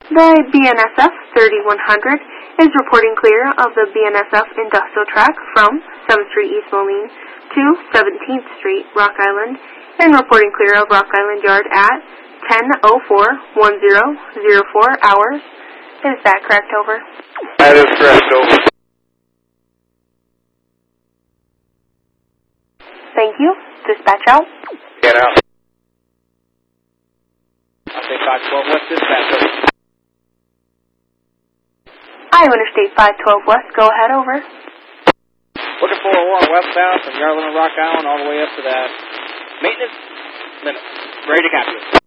The BNSF 3100 is reporting clear of the BNSF industrial track from 7th Street East Moline to 17th Street, Rock Island, and reporting clear of Rock Island Yard at 10:04:10:04 hours. Is that correct, over? That is correct, over. Thank you. Dispatch out. Get out. I'll say 512 West dispatch, over. Iowa Interstate 512 West, go ahead, over. Looking for a warrant westbound from Yarland and Rock Island all the way up to that maintenance limit. Ready to capture it.